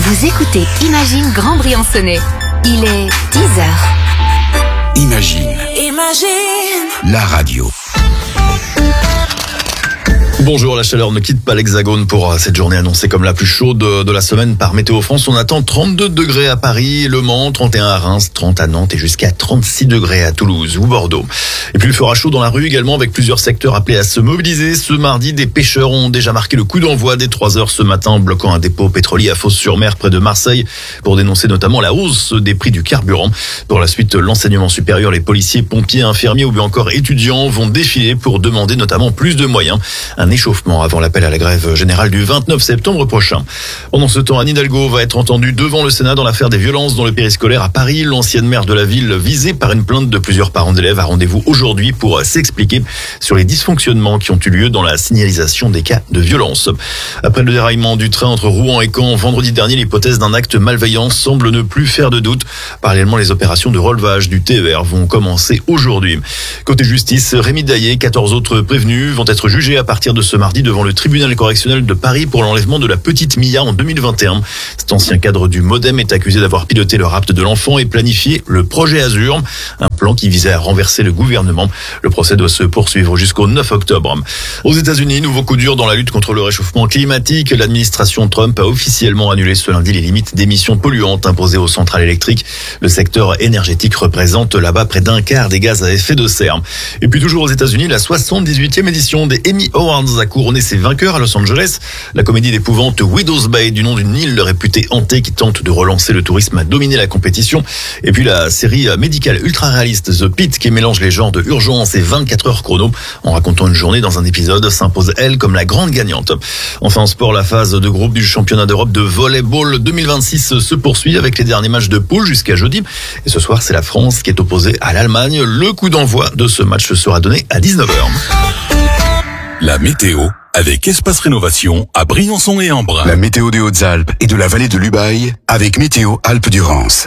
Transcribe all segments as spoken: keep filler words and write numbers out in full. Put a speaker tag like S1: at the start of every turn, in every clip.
S1: Vous écoutez Imagine Grand Briançonnais. Il est dix heures.
S2: Imagine.
S1: Imagine.
S2: La radio.
S3: Bonjour, la chaleur ne quitte pas l'Hexagone pour cette journée annoncée comme la plus chaude de la semaine par Météo France. On attend trente-deux degrés à Paris, Le Mans, trente et un à Reims, trente à Nantes et jusqu'à trente-six degrés à Toulouse ou Bordeaux. Et puis il fera chaud dans la rue également avec plusieurs secteurs appelés à se mobiliser. Ce mardi, des pêcheurs ont déjà marqué le coup d'envoi dès trois heures ce matin en bloquant un dépôt pétrolier à Fos-sur-Mer près de Marseille pour dénoncer notamment la hausse des prix du carburant. Pour la suite, l'enseignement supérieur, les policiers, pompiers, infirmiers ou bien encore étudiants vont défiler pour demander notamment plus de moyens. Un échauffement avant l'appel à la grève générale du vingt-neuf septembre prochain. Pendant ce temps, Anne Hidalgo va être entendue devant le Sénat dans l'affaire des violences dans le périscolaire à Paris. L'ancienne maire de la ville, visée par une plainte de plusieurs parents d'élèves, a rendez-vous aujourd'hui pour s'expliquer sur les dysfonctionnements qui ont eu lieu dans la signalisation des cas de violence. Après le déraillement du train entre Rouen et Caen vendredi dernier, l'hypothèse d'un acte malveillant semble ne plus faire de doute. Parallèlement, les opérations de relevage du T E R vont commencer aujourd'hui. Côté justice, Rémi Daillé, quatorze autres prévenus vont être jugés à partir de ce mardi devant le tribunal correctionnel de Paris pour l'enlèvement de la petite Mia en deux mille vingt et un. Cet ancien cadre du Modem est accusé d'avoir piloté le rapt de l'enfant et planifié le projet Azur, un plan qui visait à renverser le gouvernement. Le procès doit se poursuivre jusqu'au neuf octobre. Aux États-Unis, nouveau coup dur dans la lutte contre le réchauffement climatique. L'administration Trump a officiellement annulé ce lundi les limites d'émissions polluantes imposées aux centrales électriques. Le secteur énergétique représente là-bas près d'un quart des gaz à effet de serre. Et puis toujours aux États-Unis, la soixante-dix-huitième édition des Emmy Awards a couronné ses vainqueurs à Los Angeles. La comédie d'épouvante Widow's Bay, du nom d'une île réputée hantée qui tente de relancer le tourisme, a dominé la compétition. Et puis la série médicale ultra réaliste The Pitt, qui mélange les genres de Urgence et vingt-quatre heures chrono en racontant une journée dans un épisode, s'impose elle comme la grande gagnante. Enfin en sport, la phase de groupe du championnat d'Europe de volleyball deux mille vingt-six se poursuit avec les derniers matchs de poule jusqu'à jeudi. Et ce soir, c'est la France qui est opposée à l'Allemagne. Le coup d'envoi de ce match sera donné à dix-neuf heures.
S2: La météo avec Espace Rénovation à Briançon et Embrun.
S4: La météo des Hautes-Alpes et de la vallée de l'Ubaye avec Météo Alpes-Durance.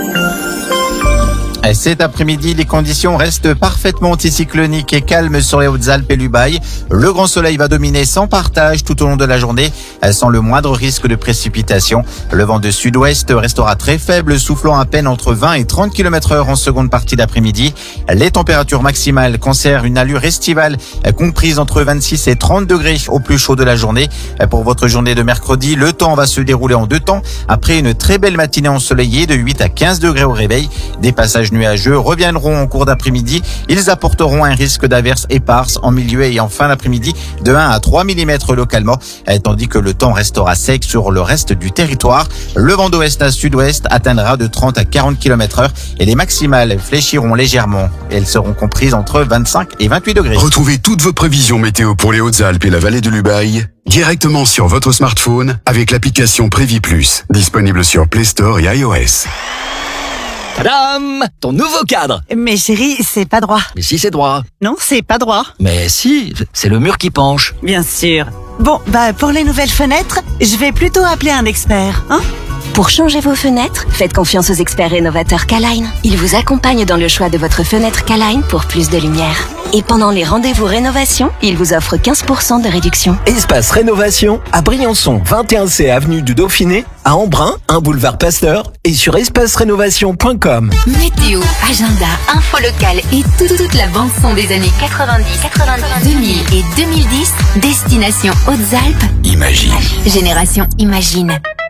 S5: Cet après-midi, les conditions restent parfaitement anticycloniques et calmes sur les Hautes-Alpes et l'Ubaye. Le grand soleil va dominer sans partage tout au long de la journée, sans le moindre risque de précipitation. Le vent de sud-ouest restera très faible, soufflant à peine entre vingt et trente kilomètres heure en seconde partie d'après-midi. Les températures maximales conservent une allure estivale, comprise entre vingt-six et trente degrés au plus chaud de la journée. Pour votre journée de mercredi, le temps va se dérouler en deux temps. Après une très belle matinée ensoleillée de huit à quinze degrés au réveil, des passages nuageux reviendront en cours d'après-midi. Ils apporteront un risque d'averses éparses en milieu et en fin d'après-midi de un à trois millimètres localement, tandis que le temps restera sec sur le reste du territoire. Le vent d'ouest à sud-ouest atteindra de trente à quarante kilomètres heure et les maximales fléchiront légèrement. Elles seront comprises entre vingt-cinq et vingt-huit degrés.
S4: Retrouvez toutes vos prévisions météo pour les Hautes-Alpes et la vallée de l'Ubaye directement sur votre smartphone avec l'application Prévi Plus, disponible sur Play Store et iOS.
S6: Tadam! Ton nouveau cadre!
S7: Mais chérie, c'est pas droit.
S6: Mais si, c'est droit.
S7: Non, c'est pas droit.
S6: Mais si, c'est le mur qui penche.
S7: Bien sûr. Bon, bah pour les nouvelles fenêtres, je vais plutôt appeler un expert, hein?
S1: Pour changer vos fenêtres, faites confiance aux experts rénovateurs K-Line. Ils vous accompagnent dans le choix de votre fenêtre K-Line pour plus de lumière. Et pendant les rendez-vous rénovation, ils vous offrent quinze pour cent de réduction.
S8: Espace Rénovation à Briançon, vingt et un C avenue du Dauphiné, à Embrun, un boulevard Pasteur et sur espace rénovation point com.
S1: Météo, agenda, info locale et toute, toute la bande son des années quatre-vingt-dix, quatre-vingt-dix, deux mille et deux mille dix. Destination Hautes-Alpes.
S2: Imagine.
S1: Génération Imagine.